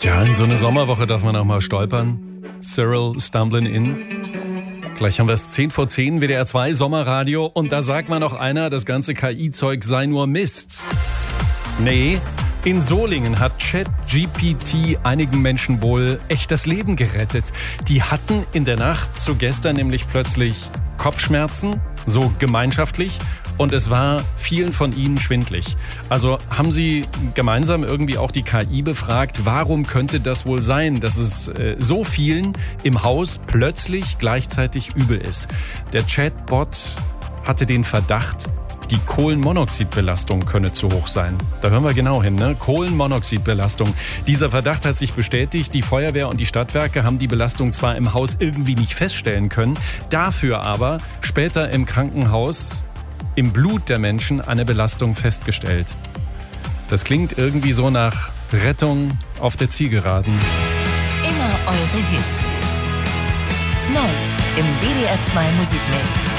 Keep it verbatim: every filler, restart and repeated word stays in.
Ja, in so eine Sommerwoche darf man auch mal stolpern. Cyril Stumblin' In. Gleich haben wir es zehn vor zehn, W D R zwei Sommerradio. Und da sagt mal noch einer, das ganze K I-Zeug sei nur Mist. Nee, in Solingen hat ChatGPT einigen Menschen wohl echt das Leben gerettet. Die hatten in der Nacht zu gestern nämlich plötzlich Kopfschmerzen, so gemeinschaftlich. Und es war vielen von ihnen schwindlig. Also haben sie gemeinsam irgendwie auch die K I befragt, warum könnte das wohl sein, dass es äh, so vielen im Haus plötzlich gleichzeitig übel ist. Der Chatbot hatte den Verdacht, die Kohlenmonoxidbelastung könne zu hoch sein. Da hören wir genau hin, ne? Kohlenmonoxidbelastung. Dieser Verdacht hat sich bestätigt. Die Feuerwehr und die Stadtwerke haben die Belastung zwar im Haus irgendwie nicht feststellen können, dafür aber später im Krankenhaus im Blut der Menschen eine Belastung festgestellt. Das klingt irgendwie so nach Rettung auf der Zielgeraden. Immer eure Hits. Neu im W D R zwei Musikmix.